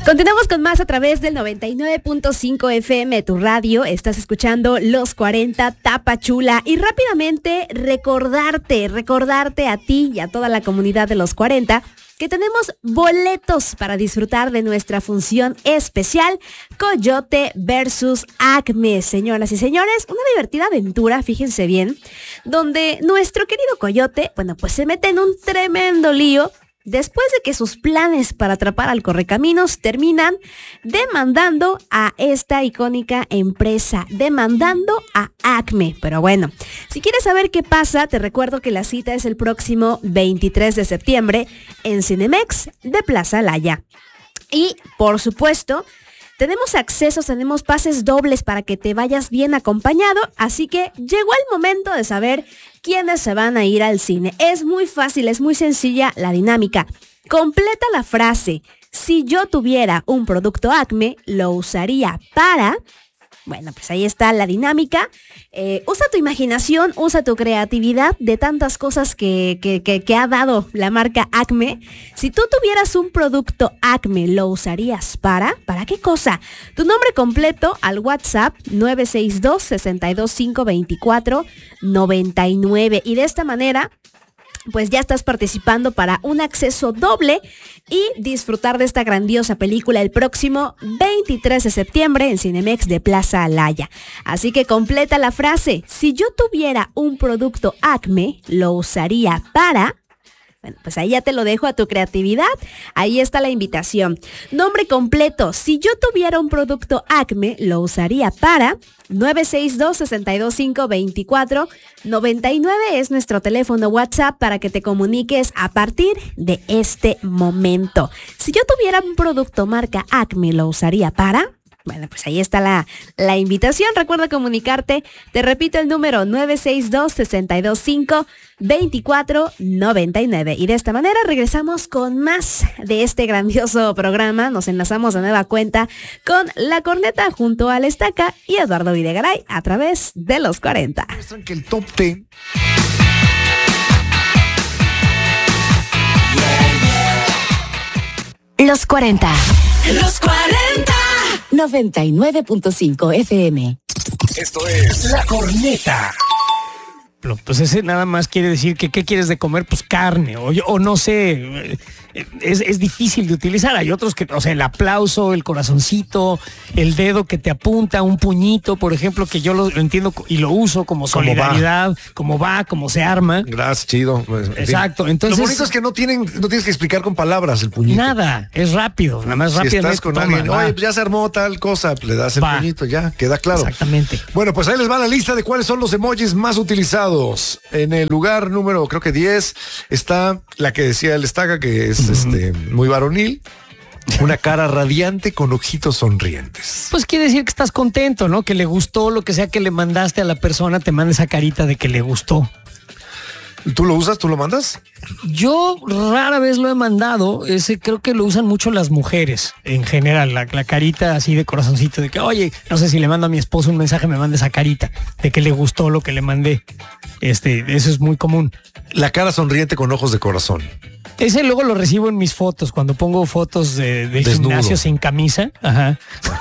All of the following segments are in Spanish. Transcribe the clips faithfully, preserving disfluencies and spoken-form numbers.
Continuamos con más a través del noventa y nueve punto cinco F M, tu radio. Estás escuchando Los cuarenta Tapachula. Y rápidamente recordarte, recordarte a ti y a toda la comunidad de Los cuarenta que tenemos boletos para disfrutar de nuestra función especial Coyote versus Acme. Señoras y señores, una divertida aventura, fíjense bien, donde nuestro querido Coyote, bueno, pues se mete en un tremendo lío después de que sus planes para atrapar al Correcaminos terminan demandando a esta icónica empresa, demandando a Acme. Pero bueno, si quieres saber qué pasa, te recuerdo que la cita es el próximo veintitrés de septiembre en Cinemex de Plaza Laya. Y, por supuesto, tenemos accesos, tenemos pases dobles para que te vayas bien acompañado, así que llegó el momento de saber quiénes se van a ir al cine. Es muy fácil, es muy sencilla la dinámica. Completa la frase: si yo tuviera un producto Acme, lo usaría para... Bueno, pues ahí está la dinámica. Eh, usa tu imaginación, usa tu creatividad de tantas cosas que, que, que, que ha dado la marca Acme. Si tú tuvieras un producto Acme, ¿lo usarías para? ¿Para qué cosa? Tu nombre completo al WhatsApp nueve seis dos, seis dos cinco, dos cuatro nueve nueve. Y de esta manera, pues ya estás participando para un acceso doble y disfrutar de esta grandiosa película el próximo veintitrés de septiembre en Cinemex de Plaza Laya. Así que completa la frase: si yo tuviera un producto Acme, lo usaría para... Bueno, pues ahí ya te lo dejo a tu creatividad. Ahí está la invitación. Nombre completo: si yo tuviera un producto Acme, lo usaría para... nueve seis dos, seis dos cinco, dos cuatro nueve nueve es nuestro teléfono WhatsApp para que te comuniques a partir de este momento. Si yo tuviera un producto marca Acme, ¿lo usaría para...? Bueno, pues ahí está la, la invitación. Recuerda comunicarte. Te repito el número nueve seis dos, seis dos cinco, dos cuatro nueve nueve. Y de esta manera regresamos con más de este grandioso programa. Nos enlazamos de nueva cuenta con La Corneta junto a La Estaca y Eduardo Videgaray a través de Los cuarenta. Muestran que el top diez... Los cuarenta. Los cuarenta. noventa y nueve punto cinco F M. Esto es La Corneta. Pues ese nada más quiere decir que ¿qué quieres de comer? Pues carne, o, o no sé, es, es difícil de utilizar. Hay otros que, o sea, el aplauso, el corazoncito, el dedo que te apunta, un puñito, por ejemplo, que yo lo, lo entiendo y lo uso como solidaridad, como va, como se arma. Gracias, chido. Pues, exacto, entonces... Lo bonito es que no tienen, no tienes que explicar con palabras el puñito. Nada, es rápido, nada más rápido. Si estás con toma, alguien, oye, pues ya se armó tal cosa, le das el va. puñito, ya, queda claro. Exactamente. Bueno, pues ahí les va la lista de cuáles son los emojis más utilizados. En el lugar número, creo que diez, está la que decía el Estaca, que es uh-huh. este muy varonil. Una cara radiante con ojitos sonrientes. Pues quiere decir que estás contento, ¿no? Que le gustó lo que sea que le mandaste a la persona, te manda esa carita de que le gustó. ¿Tú lo usas? ¿Tú lo mandas? Yo rara vez lo he mandado. Ese creo que lo usan mucho las mujeres en general. La, la carita así de corazoncito de que, oye, no sé si le mando a mi esposo un mensaje, me manda esa carita de que le gustó lo que le mandé. Este, eso es muy común. La cara sonriente con ojos de corazón. Ese luego lo recibo en mis fotos, cuando pongo fotos de, de gimnasio sin camisa. Ajá.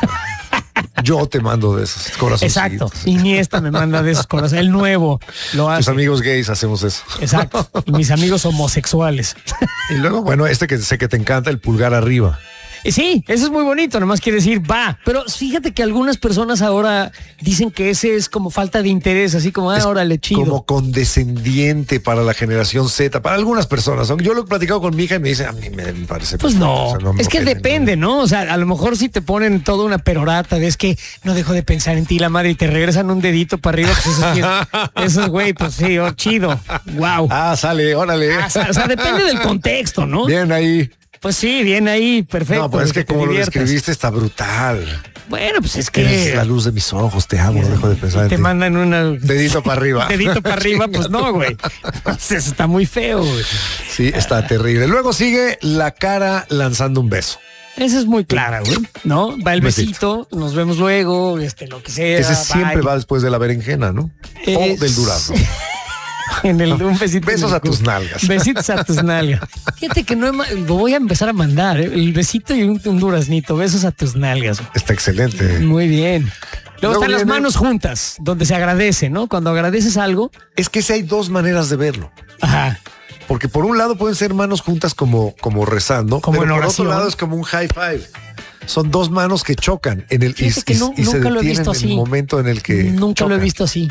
Yo te mando de esos corazoncitos. Exacto. Iniesta me manda de esos corazones. El nuevo lo hace. Tus amigos gays hacemos eso. Exacto. Y mis amigos homosexuales. Y luego, bueno, este que sé que te encanta, el pulgar arriba. Sí, eso es muy bonito, nomás quiere decir va. Pero fíjate que algunas personas ahora dicen que ese es como falta de interés, así como, ah, órale, chido. Como condescendiente para la generación Z, para algunas personas. Yo lo he platicado con mi hija y me dice, a mí me parece... Pues no, o sea, no es que ofende, depende, ¿no? O sea, a lo mejor si te ponen toda una perorata de es que no dejo de pensar en ti, la madre, y te regresan un dedito para arriba, pues eso es, eso es güey, pues sí, oh, chido, wow. Ah, sale, órale. Ah, o sea, depende del contexto, ¿no? Bien ahí. Pues sí, bien ahí, perfecto. No, pues es que, que como lo describiste está brutal. Bueno, pues es que... Eres la luz de mis ojos, te amo, no dejo de pensar en ti. Te mandan una... Dedito para arriba. Dedito para arriba, pues no, güey. Eso está muy feo, güey. Sí, está terrible. Luego sigue la cara lanzando un beso. Esa es muy clara, güey, ¿no? Va el besito, nos vemos luego, este, lo que sea. Ese siempre bye. Va después de la berenjena, ¿no? Es... O del durazno. En el, un besito Besos en el a tus culo. nalgas. Besitos a tus nalgas. Fíjate que no he ma- lo voy a empezar a mandar, ¿eh? El besito y un, un duraznito. Besos a tus nalgas. Está excelente. Muy bien. Luego, Luego están las viene- manos juntas, donde se agradece, ¿no? Cuando agradeces algo. Es que sí hay dos maneras de verlo. Ajá. Porque por un lado pueden ser manos juntas como, como rezando, Como pero en por oración. otro lado es como un high five. Son dos manos que chocan en el y, Fíjate que y- no- y se nunca lo he detienen visto en así. el momento en el que Nunca lo he chocan. visto así.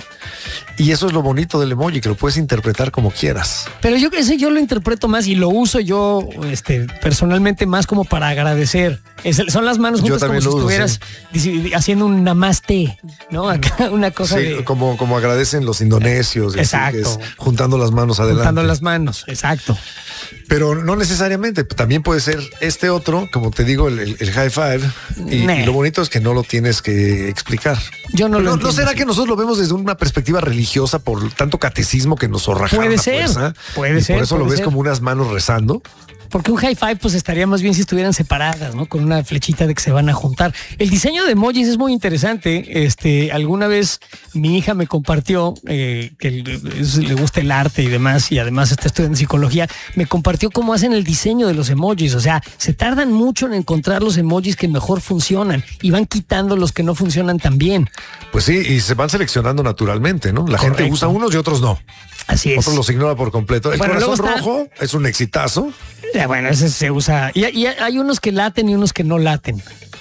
Y eso es lo bonito del emoji, que lo puedes interpretar como quieras. Pero yo ese yo lo interpreto más y lo uso yo este, personalmente más como para agradecer. Es el- son las manos Yo juntas como también si lo uso, estuvieras dici- haciendo un namaste, ¿no? Acá una cosa Sí, de como, como agradecen los indonesios, y así, Exacto. que es juntando las manos adelante. juntando las manos. Exacto. Pero no necesariamente, también puede ser este otro, como te digo, el, el- el high five. Y, Nah. y lo bonito es que no lo tienes que explicar. Yo no Pero lo no, entiendo ¿no será así. que nosotros lo vemos desde una perspectiva religiosa por tanto catecismo que nos zorrajaron Puede a ser, fuerza? puede Y ser, por eso lo puede ves ser. como unas manos rezando. Porque un high five pues estaría más bien si estuvieran separadas, ¿no? Con una flechita de que se van a juntar. El diseño de emojis es muy interesante. Este, alguna vez mi hija me compartió eh, que le, le gusta el arte y demás, y además está estudiando psicología, me compartió cómo hacen el diseño de los emojis. O sea, se tardan mucho en encontrar los emojis que mejor funcionan y van quitando los que no funcionan tan bien. Pues sí, y se van seleccionando naturalmente, ¿no? La gente Correcto. usa unos y otros no. Así es. Otros los ignora por completo. El Bueno, corazón luego está- rojo es un exitazo. Ya, bueno, ese se usa. Y, y hay unos que laten y unos que no laten.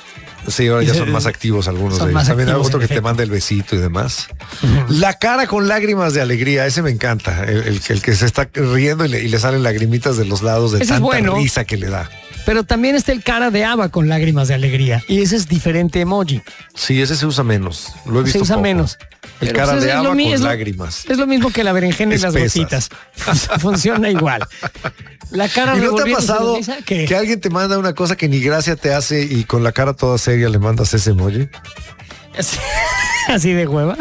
Sí, ahora Y ya se- son más activos algunos son de ellos. más También hay activos, otro en que te efecto. manda el besito y demás. La cara con lágrimas de alegría, ese me encanta. El, el que- el que se está riendo y le, y le salen lagrimitas de los lados de Ese es tanta bueno. risa que le da. Pero también está el cara de haba con lágrimas de alegría. Y ese es diferente emoji. Sí, ese se usa menos. Lo he visto Se usa poco. menos. El Pero, cara pues, de es lo haba mi- con es lo- lágrimas. Es lo mismo que la berenjena y las Espesas. gotitas. Funciona igual. La cara ¿Y no te ha revolviéndose de pasado risa, ¿qué? que alguien te manda una cosa que ni gracia te hace y con la cara toda seria le mandas ese emoji? Así, así de hueva.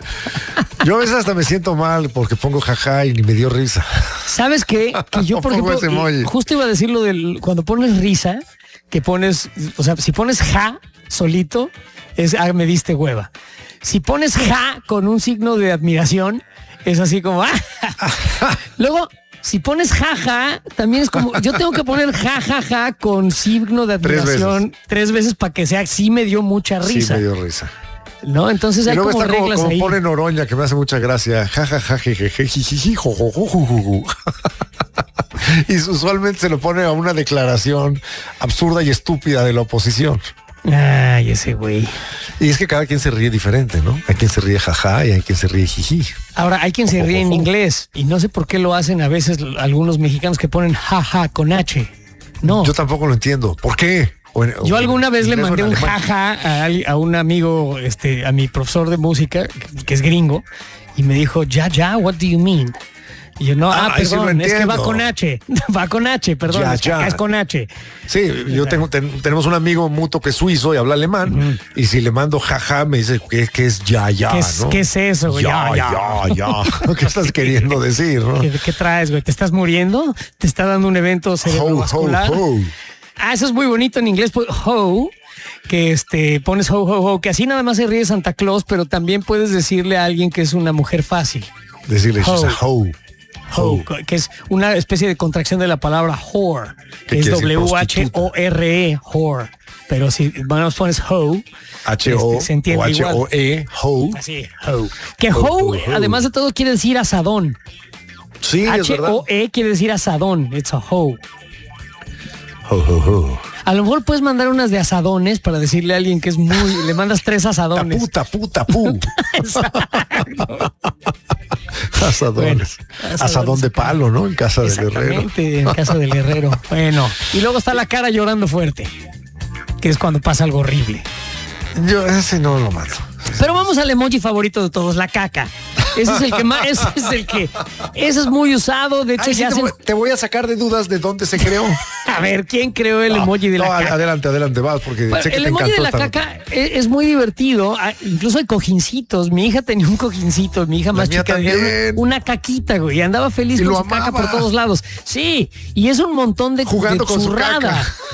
Yo a veces hasta me siento mal porque pongo jaja y ni me dio risa. ¿Sabes qué? Que yo, por Pongo ejemplo, ese emoji. eh, justo iba a decir lo del cuando pones risa, que pones, o sea, si pones ja solito, es ah, me diste hueva. Si pones ja con un signo de admiración, es así como ah. Luego, si pones jaja, también es como, yo tengo que poner jajaja con signo de Tres admiración tres veces para que sea, sí me dio mucha risa. Sí, me dio risa. ¿No? Entonces Y hay luego como está como, reglas como ahí. pone Noroña, que me hace mucha gracia. Ja, ja, ja, je, je, je, ji, ji, ji, jo, jo, jo, ju, ju, ju. Y usualmente se lo pone a una declaración absurda y estúpida de la oposición. Ay, ese güey. Y es que cada quien se ríe diferente, ¿no? Hay quien se ríe jaja y hay quien se ríe jiji. Ahora, hay quien se ríe en inglés y no sé por qué lo hacen a veces algunos mexicanos que ponen jaja con H. No. Yo tampoco lo entiendo. ¿Por qué? O en- Yo o alguna en vez le inglés o mandé en un alemán. jaja a, al- a un amigo, este, a mi profesor de música, que, que es gringo, y me dijo, ya, ya, what do you mean? Y yo, no, ah, Ah, ahí sí lo perdón, es que va entiendo. con H, va con H, perdón, Ya, es, que ya. acá es con H. Sí, yo tengo, ten- tenemos un amigo mutuo que es suizo y habla alemán. Y si le mando jaja, me dice que, que es ya, ya, ¿Qué es- ¿no? qué es eso, güey? Ya, Ya, ya, ya. ¿Qué estás queriendo decir, no? ¿Qué, qué traes, güey? ¿Te estás muriendo? ¿Te está dando un evento cerebrovascular? Ho, ho, ho. Ah, eso es muy bonito en inglés, pues, ho, que este, pones ho, ho, ho, que así nada más se ríe Santa Claus, pero también puedes decirle a alguien que es una mujer fácil. Decirle Ho. she's a hoe. Ho, que es una especie de contracción de la palabra whore, que ¿Qué es quiere decir? W H O R E, whore. Pero si bueno, pones ho, H O este, se entiende o H igual. O E, hoe. Así, ho. Que Ho, ho, ho, ho. además de todo, quiere decir asadón. Sí, es H verdad. O E quiere decir asadón. It's a ho. Ho, ho, ho. A lo mejor puedes mandar unas de asadones para decirle a alguien que es muy... Le mandas tres Ta asadones. puta, puta, pu. Asadones. Bueno, Asadón de palo, ¿no? En casa del herrero. Exactamente, en casa del herrero. Bueno, y luego está la cara llorando fuerte, que es cuando pasa algo horrible. Yo ese no lo mato. Pero vamos al emoji favorito de todos, la caca. Ese es el que más, ese es el que, ese es muy usado. De hecho, Ay, sí, ya te, hacen- voy, te voy a sacar de dudas de dónde se creó. a ver, ¿quién creó el emoji de la No, caca? adelante, adelante, vas, porque Bueno, sé que el te emoji encantó de la esta caca nota. es, es muy divertido. Ah, incluso hay cojincitos. Mi hija tenía un cojincito, mi hija más mía chica tenía también. una, una caquita, güey, y andaba feliz Y con lo su caca amaba. por todos lados. Sí, y es un montón de, Jugando de con su churrada. caca.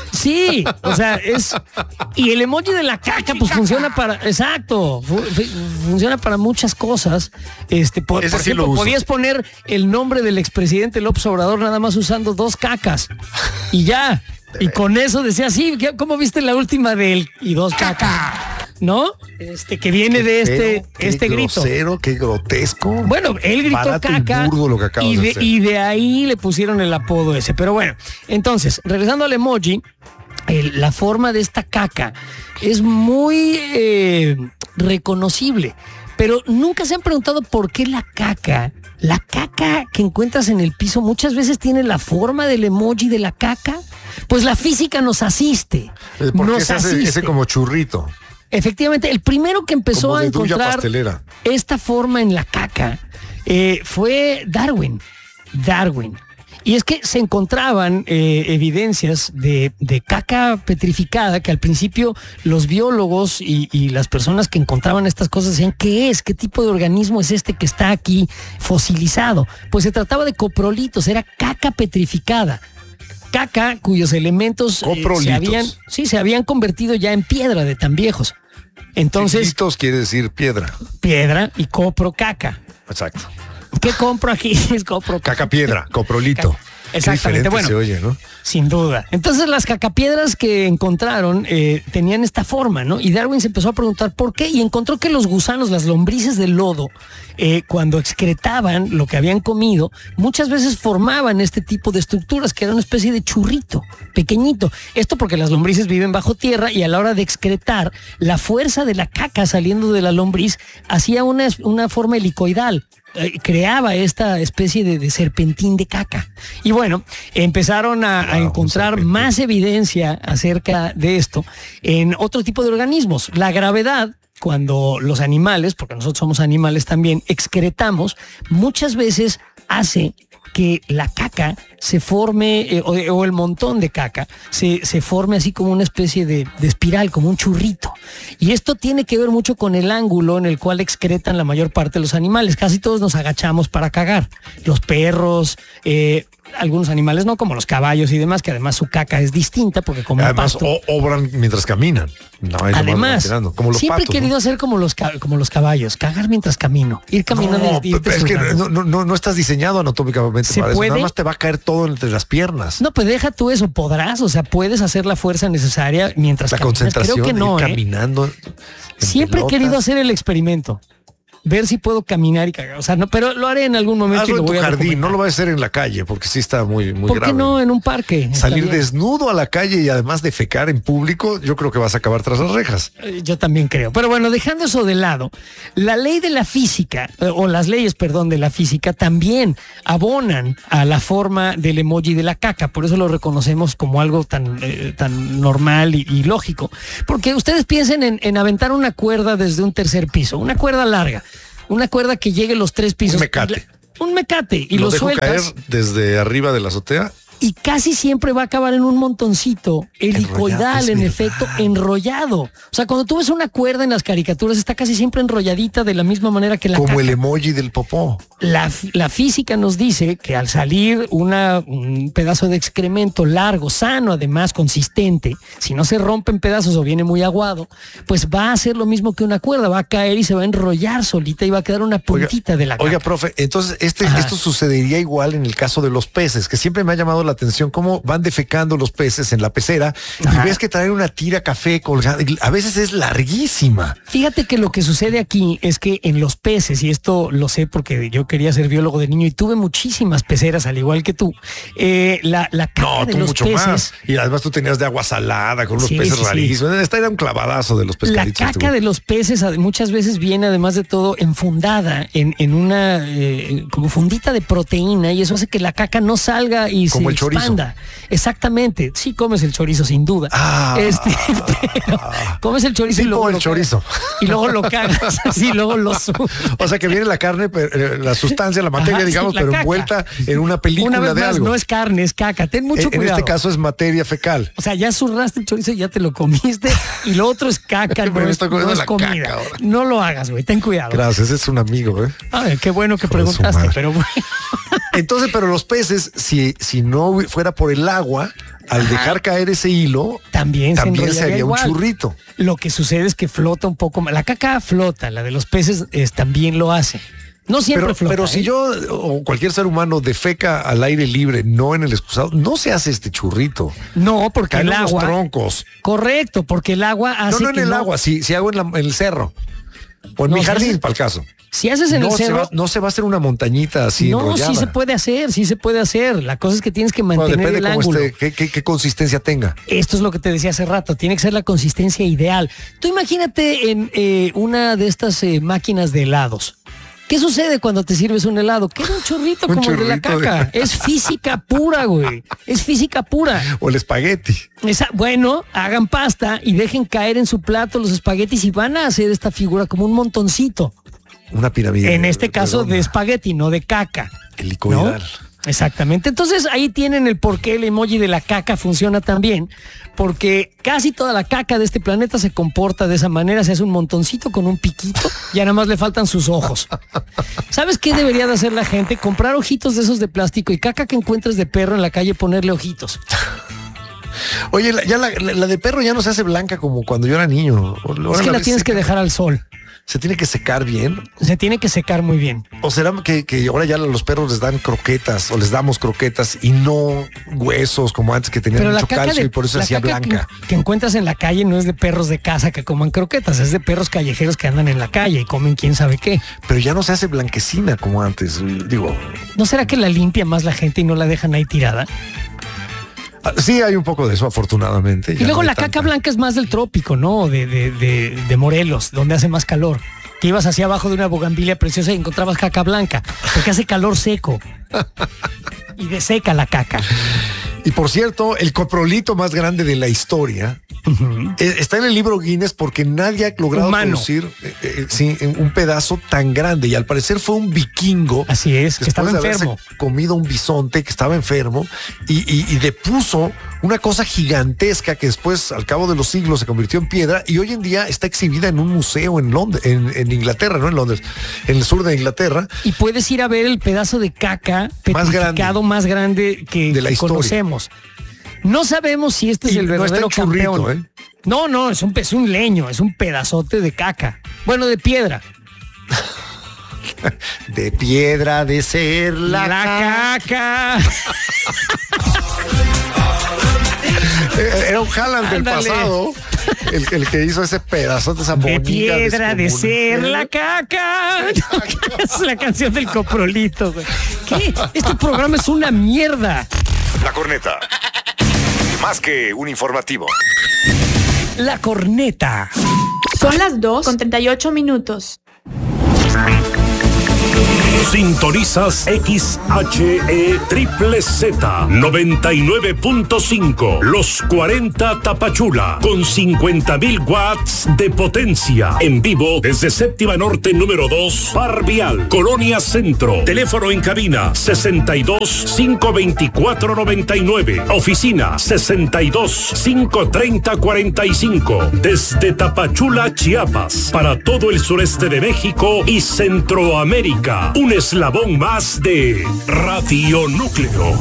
Sí, o sea, es... Y el emoji de la caca, pues funciona para... Exacto, fu- funciona para muchas cosas. Este, por, Ese por sí ejemplo, lo uso. podías poner el nombre del expresidente López Obrador nada más usando dos cacas. Y ya. Y con eso decía, sí, ¿qué- ¿cómo viste la última de él? Y dos cacas. ¿No? Este, que viene de este, Feo, qué este grito. grosero, qué grotesco. Bueno, él gritó Barato y caca burdo lo que acabas y, de de, hacer. y de ahí le pusieron el apodo ese. Pero bueno, entonces, regresando al emoji, el- la forma de esta caca es muy eh, reconocible. Pero nunca se han preguntado por qué la caca, la caca que encuentras en el piso muchas veces tiene la forma del emoji de la caca. Pues la física nos asiste. Eh, ¿Por qué nos se hace asiste. ese como churrito? Efectivamente, el primero que empezó Como a de duya encontrar pastelera. esta forma en la caca eh, fue Darwin. Darwin. Y es que se encontraban eh, evidencias de, de caca petrificada que al principio los biólogos y, y las personas que encontraban estas cosas decían, ¿qué es? ¿Qué tipo de organismo es este que está aquí fosilizado? Pues se trataba de coprolitos, era caca petrificada. Caca cuyos elementos eh, Coprolitos. se habían, sí, se habían convertido ya en piedra de tan viejos. Entonces, Chiquitos quiere decir piedra. piedra y copro caca. Exacto. ¿Qué compro aquí? Es copro Caca piedra, coprolito. Caca. Exactamente, Qué diferente bueno. se oye, ¿no? Sin duda. Entonces las cacapiedras que encontraron eh, tenían esta forma, ¿no? Y Darwin se empezó a preguntar por qué y encontró que los gusanos, las lombrices del lodo, eh, cuando excretaban lo que habían comido, muchas veces formaban este tipo de estructuras que era una especie de churrito pequeñito. Esto porque las lombrices viven bajo tierra y a la hora de excretar, la fuerza de la caca saliendo de la lombriz hacía una, una forma helicoidal. Eh, creaba esta especie de, de serpentín de caca. Y bueno, empezaron a, a Wow, encontrar un serpentín. más evidencia acerca de esto en otro tipo de organismos. La gravedad, cuando los animales, porque nosotros somos animales también, excretamos, muchas veces hace que la caca se forme, eh, o, o el montón de caca, se, se forme así como una especie de, de espiral, como un churrito. Y esto tiene que ver mucho con el ángulo en el cual excretan la mayor parte de los animales. Casi todos nos agachamos para cagar. Los perros, eh, algunos animales no, como los caballos y demás, que además su caca es distinta porque comen Además, pasto. o- obran mientras caminan. No, ahí nomás van Además, tirando, como los siempre patos, he querido ¿no? hacer como los, ca- como los caballos, cagar mientras camino, ir caminando No, y irte es que soltando. no, no, no estás diseñado anatómicamente ¿Se para puede? eso. Nada más te va a caer todo entre las piernas. No, pues deja tú eso, podrás, o sea, puedes hacer la fuerza necesaria mientras La caminas. concentración, Creo que no, ir ¿eh? caminando. en Siempre he pelotas. querido hacer el experimento. Ver si puedo caminar y cagar. O sea, no, pero lo haré en algún momento y Hazlo lo en tu voy a jardín, documentar. no lo vas a hacer en la calle, porque sí está muy, muy ¿Por grave. qué no en un parque? Está Salir bien. desnudo a la calle y además defecar en público, yo creo que vas a acabar tras las rejas. Eh, Yo también creo. Pero bueno, dejando eso de lado, la ley de la física, eh, o las leyes, perdón, de la física también abonan a la forma del emoji de la caca. Por eso lo reconocemos como algo tan, eh, tan normal y, y lógico. Porque ustedes piensen en, en aventar una cuerda desde un tercer piso, una cuerda larga, una cuerda que llegue los tres pisos. Un mecate. Y la- Un mecate. Y lo, lo, dejo sueltas. caer desde arriba de la azotea. Y casi siempre va a acabar en un montoncito helicoidal, Enrollado, es en verdad. efecto, enrollado. O sea, cuando tú ves una cuerda en las caricaturas, está casi siempre enrolladita de la misma manera que la Como caca. el emoji del popó. La, la física nos dice que al salir una, un pedazo de excremento largo, sano, además consistente, si no se rompe en pedazos o viene muy aguado, pues va a hacer lo mismo que una cuerda, va a caer y se va a enrollar solita y va a quedar una puntita de la caca. Oiga, profe, entonces este, Ajá. esto sucedería igual en el caso de los peces, que siempre me ha llamado la atención cómo van defecando los peces en la pecera Ajá. y ves que traen una tira café colgada. y A veces es larguísima. Fíjate que lo que sucede aquí es que en los peces, y esto lo sé porque yo quería ser biólogo de niño y tuve muchísimas peceras al igual que tú, eh, la, la caca No, de tú los mucho peces, más. Y además tú tenías de agua salada con unos Sí, peces sí, sí. rarísimos. Esta era un clavadazo de los la pescaditos. este caca de los peces ad- muchas veces viene además de todo enfundada en, en una eh, como fundita de proteína y eso hace que la caca no salga y Como se el chorizo. expanda. Exactamente, sí comes el chorizo sin duda. Ah. Este, pero comes el chorizo y Tipo luego el lo chorizo. cagas. Y luego lo cagas así, luego lo subes. O sea que viene la carne, pero, eh, la sustancia, la materia, Ajá, sí, digamos, la pero caca. envuelta en una película Una vez de más, algo. no es carne, es caca. Ten mucho en, en cuidado. este caso es materia fecal. O sea, ya zurraste el chorizo y ya te lo comiste. Y lo otro es caca, Pero no me es, estoy comiendo no es la comida. caca ahora. No lo hagas, güey. Ten cuidado. Gracias, es un amigo, ¿eh? Ay, qué bueno que Hijo de su preguntaste, madre. pero bueno. Entonces, pero los peces, si, si no no fuera por el agua, al Ajá. dejar caer ese hilo, También, también se, se haría un igual. churrito. Lo que sucede es que flota un poco más. La caca flota, la de los peces es, también lo hace. No siempre Pero, flota. pero si ¿eh? yo o cualquier ser humano defeca al aire libre, no en el excusado, no se hace este churrito. No, porque Caen el unos agua. troncos. Correcto, porque el agua No, hace no en que el no- agua, si, si hago en, la- en el cerro. O en No, mi si jardín, haces- para el caso. Si haces en no, el se cerro. va, no se va a hacer una montañita así No, enrollada. sí se puede hacer, sí se puede hacer. La cosa es que tienes que Bueno, mantener depende el cómo ángulo. esté, qué, qué- qué consistencia tenga. Esto es lo que te decía hace rato, tiene que ser la consistencia ideal. Tú imagínate en eh, una de estas eh, máquinas de helados. ¿Qué sucede cuando te sirves un helado? Queda un chorrito Un como el de la chorrito de- caca. Es física pura, güey. Es física pura. O el espagueti. Esa, bueno, hagan pasta y dejen caer en su plato los espaguetis y van a hacer esta figura como un montoncito. Una pirámide. En este caso redonda. de espagueti, no de caca. Helicoidal. ¿no? Exactamente. Entonces ahí tienen el por qué el emoji de la caca funciona tan bien, porque casi toda la caca de este planeta se comporta de esa manera, se hace un montoncito con un piquito y nada más le faltan sus ojos. ¿Sabes qué debería de hacer la gente? Comprar ojitos de esos de plástico y caca que encuentres de perro en la calle ponerle ojitos. Oye, la, ya la, la- la de perro ya no se hace blanca como cuando yo era niño. Ahora Es que la ves tienes que seca. dejar al sol. Se tiene que secar bien. Se tiene que secar muy bien. ¿O será que, que ahora ya los perros les dan croquetas o les damos croquetas y no huesos como antes que tenían Pero la mucho caca calcio de, y por eso se la hacía caca blanca? Que, que encuentras en la calle no es de perros de casa que coman croquetas, es de perros callejeros que andan en la calle y comen quién sabe qué. Pero ya no se hace blanquecina como antes. Digo, ¿No será que la limpia más la gente y no la dejan ahí tirada? ah, sí hay un poco de eso, afortunadamente. Y Ya luego no hay la caca tanta. blanca es más del trópico, ¿no? De, de, de, de Morelos, donde hace más calor. Que ibas hacia abajo de una bugambilia preciosa y encontrabas caca blanca, porque hace calor seco. Y de seca la caca. Y por cierto, el coprolito más grande de la historia Ujú. eh, está en el libro Guinness porque nadie ha logrado Humano. producir eh, eh, sí, un pedazo tan grande. Y al parecer fue un vikingo. Así es, que Después estaba de haberse enfermo. comido un bisonte que estaba enfermo y, y, y depuso una cosa gigantesca que después, al cabo de los siglos, se convirtió en piedra y hoy en día está exhibida en un museo en Londres, en, en Inglaterra, no en Londres, en el sur de Inglaterra. Y puedes ir a ver el pedazo de caca Más petrificado más grande que, de la que historia. conocemos. No sabemos si este es Y el no está verdadero en churrito, campeón. ¿eh? No, no, es un, es un leño, es un pedazote de caca. Bueno, de piedra. De piedra de ser la, La caca. Eh, Era un Haaland del Ándale. pasado, el, el que hizo ese pedazote, esa De bonita piedra de descomunal. ser la caca. Es la canción del coprolito, güey. ¿Qué? Este programa es una mierda. La corneta. Más que un informativo. La corneta. Son las dos con treinta y ocho minutos. Sintonizas X H E Triple Z noventa y nueve punto cinco, Los cuarenta Tapachula, con cincuenta mil watts de potencia. En vivo desde Séptima Norte número dos, Par Vial, Colonia Centro. Teléfono en cabina sesenta y dos, cinco veinticuatro, noventa y nueve. Oficina sesenta y dos, cinco treinta, cuarenta y cinco. Desde Tapachula, Chiapas, para todo el sureste de México y Centroamérica. Un eslabón más de Radio Núcleo.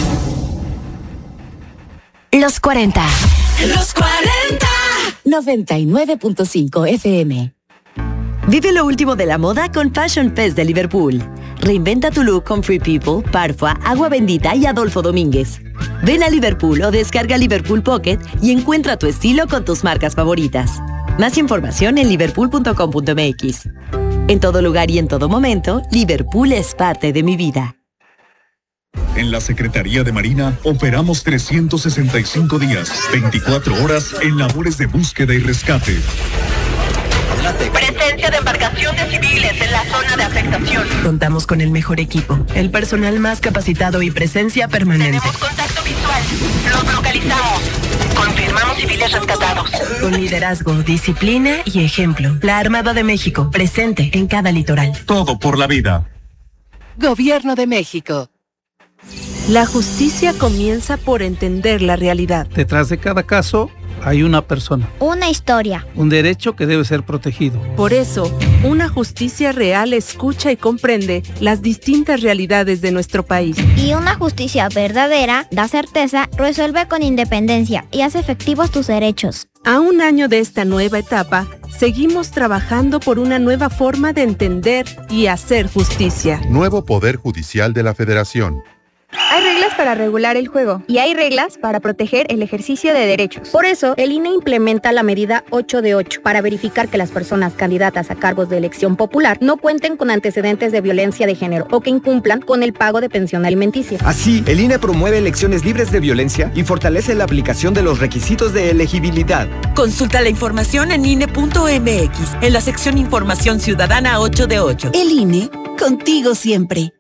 Los cuarenta. Los cuarenta. noventa y nueve punto cinco F M. Vive lo último de la moda con Fashion Fest de Liverpool. Reinventa tu look con Free People, Parfua, Agua Bendita y Adolfo Domínguez. Ven a Liverpool o descarga Liverpool Pocket y encuentra tu estilo con tus marcas favoritas. Más información en liverpool punto com punto m x. En todo lugar y en todo momento, Liverpool es parte de mi vida. En la Secretaría de Marina operamos trescientos sesenta y cinco días, veinticuatro horas en labores de búsqueda y rescate. Presencia de embarcaciones civiles en la zona de afectación. Contamos con el mejor equipo, el personal más capacitado y presencia permanente. Tenemos contacto visual. Los localizamos. Confirmamos civiles rescatados. Con liderazgo, disciplina y ejemplo. La Armada de México, presente en cada litoral. Todo por la vida. Gobierno de México. La justicia comienza por entender la realidad. Detrás de cada caso hay una persona. Una historia. Un derecho que debe ser protegido. Por eso, una justicia real escucha y comprende las distintas realidades de nuestro país. Y una justicia verdadera da certeza, resuelve con independencia y hace efectivos tus derechos. A un año de esta nueva etapa, seguimos trabajando por una nueva forma de entender y hacer justicia. Nuevo Poder Judicial de la Federación. Hay reglas para regular el juego y hay reglas para proteger el ejercicio de derechos. Por eso, el I N E implementa la medida ocho de ocho para verificar que las personas candidatas a cargos de elección popular no cuenten con antecedentes de violencia de género o que incumplan con el pago de pensión alimenticia. Así, el I N E promueve elecciones libres de violencia y fortalece la aplicación de los requisitos de elegibilidad. Consulta la información en I N E punto M X, en la sección Información Ciudadana ocho de ocho. El I N E, contigo siempre.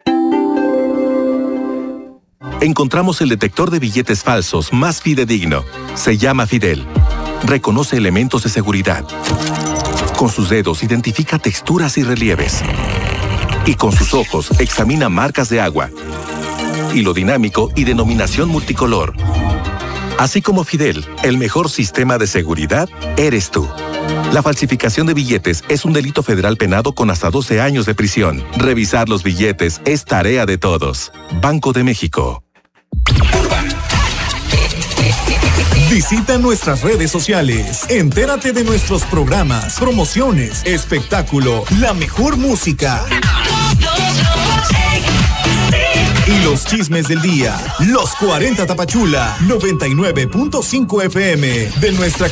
Encontramos el detector de billetes falsos más fidedigno. Se llama Fidel. Reconoce elementos de seguridad. Con sus dedos identifica texturas y relieves. Y con sus ojos examina marcas de agua. Hilo dinámico y denominación multicolor. Así como Fidel, el mejor sistema de seguridad eres tú. La falsificación de billetes es un delito federal penado con hasta doce años de prisión. Revisar los billetes es tarea de todos. Banco de México. Visita nuestras redes sociales. Entérate de nuestros programas, promociones, espectáculo, la mejor música y los chismes del día. Los cuarenta Tapachula, noventa y nueve punto cinco F M de nuestra